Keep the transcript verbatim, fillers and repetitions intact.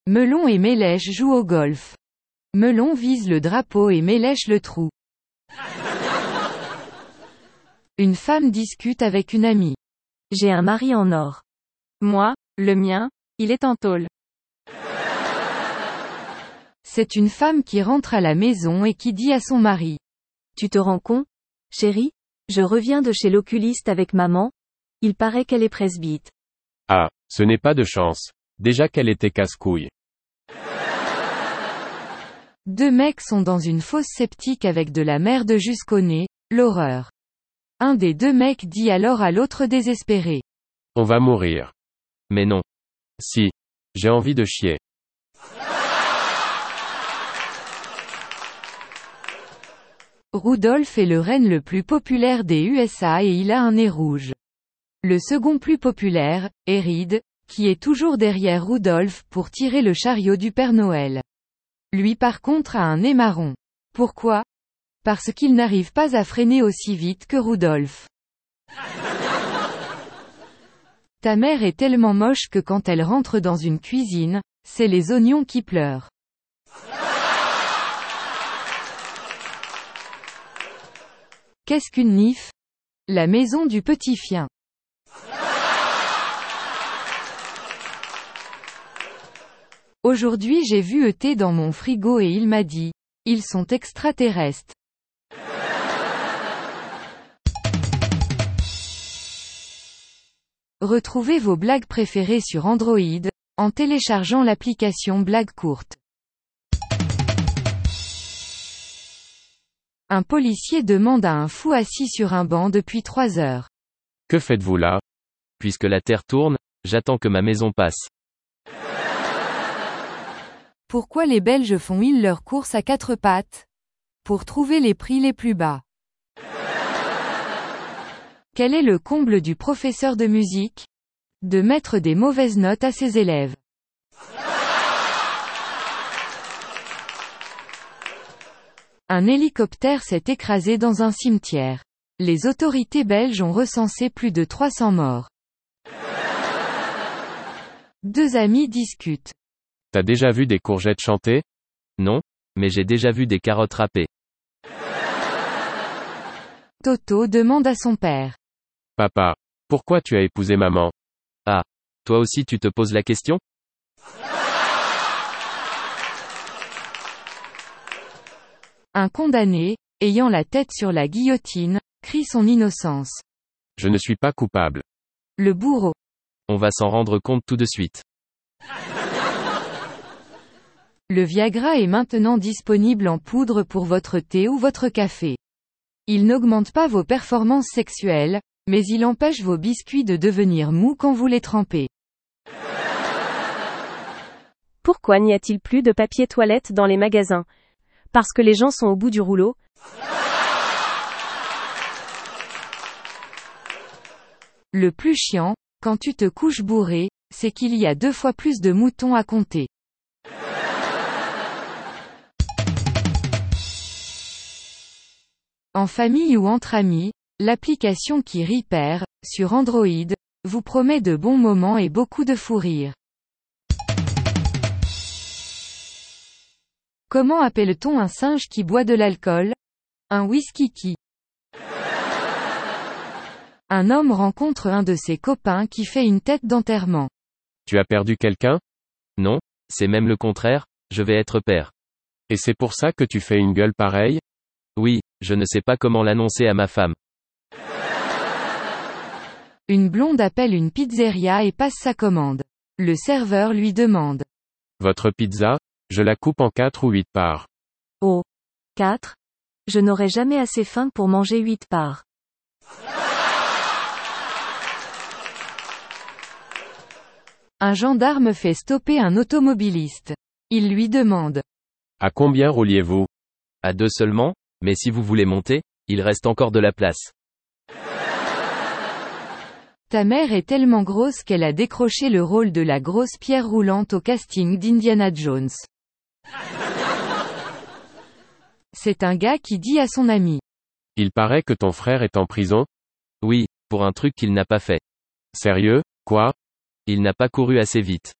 Melon et Mélèche jouent au golf. Melon vise le drapeau et Mélèche le trou. Une femme discute avec une amie. J'ai un mari en or. Moi, le mien, il est en tôle. C'est une femme qui rentre à la maison et qui dit à son mari. Tu te rends compte, chérie? Je reviens de chez l'oculiste avec maman. Il paraît qu'elle est presbyte. Ah, ce n'est pas de chance. Déjà qu'elle était casse-couille. Deux mecs sont dans une fosse septique avec de la merde jusqu'au nez, l'horreur. Un des deux mecs dit alors à l'autre désespéré. On va mourir. Mais non. Si. J'ai envie de chier. Rudolph est le renne le plus populaire des U S A et il a un nez rouge. Le second plus populaire, est Reed, qui est toujours derrière Rudolph pour tirer le chariot du Père Noël. Lui par contre a un nez marron. Pourquoi? Parce qu'il n'arrive pas à freiner aussi vite que Rudolph. Ta mère est tellement moche que quand elle rentre dans une cuisine, c'est les oignons qui pleurent. Qu'est-ce qu'une nif? La maison du petit chien. Aujourd'hui j'ai vu E T dans mon frigo et il m'a dit, ils sont extraterrestres. Retrouvez vos blagues préférées sur Android, en téléchargeant l'application Blagues courtes. Un policier demande à un fou assis sur un banc depuis trois heures. Que faites-vous là? Puisque la Terre tourne, j'attends que ma maison passe. Pourquoi les Belges font-ils leurs courses à quatre pattes? Pour trouver les prix les plus bas. Quel est le comble du professeur de musique? De mettre des mauvaises notes à ses élèves. Un hélicoptère s'est écrasé dans un cimetière. Les autorités belges ont recensé plus de trois cents morts. Deux amis discutent. T'as déjà vu des courgettes chanter? Non, mais j'ai déjà vu des carottes râpées. Toto demande à son père. Papa, pourquoi tu as épousé maman? Ah, toi aussi tu te poses la question? Un condamné, ayant la tête sur la guillotine, crie son innocence. Je ne suis pas coupable. Le bourreau. On va s'en rendre compte tout de suite. Le Viagra est maintenant disponible en poudre pour votre thé ou votre café. Il n'augmente pas vos performances sexuelles, mais il empêche vos biscuits de devenir mous quand vous les trempez. Pourquoi n'y a-t-il plus de papier toilette dans les magasins? Parce que les gens sont au bout du rouleau? Le plus chiant, quand tu te couches bourré, c'est qu'il y a deux fois plus de moutons à compter. En famille ou entre amis, l'application qui rit perd, sur Android, vous promet de bons moments et beaucoup de fou rire. Comment appelle-t-on un singe qui boit de l'alcool? Un whisky qui. Un homme rencontre un de ses copains qui fait une tête d'enterrement. Tu as perdu quelqu'un? Non, c'est même le contraire, je vais être père. Et c'est pour ça que tu fais une gueule pareille? Oui, je ne sais pas comment l'annoncer à ma femme. Une blonde appelle une pizzeria et passe sa commande. Le serveur lui demande. Votre pizza? Je la coupe en quatre ou huit parts. Oh. Quatre? Je n'aurai jamais assez faim pour manger huit parts. Un gendarme fait stopper un automobiliste. Il lui demande. À combien rouliez-vous? À deux seulement, mais si vous voulez monter, il reste encore de la place. Ta mère est tellement grosse qu'elle a décroché le rôle de la grosse pierre roulante au casting d'Indiana Jones. C'est un gars qui dit à son ami. Il paraît que ton frère est en prison? Oui, pour un truc qu'il n'a pas fait. Sérieux, quoi? Il n'a pas couru assez vite.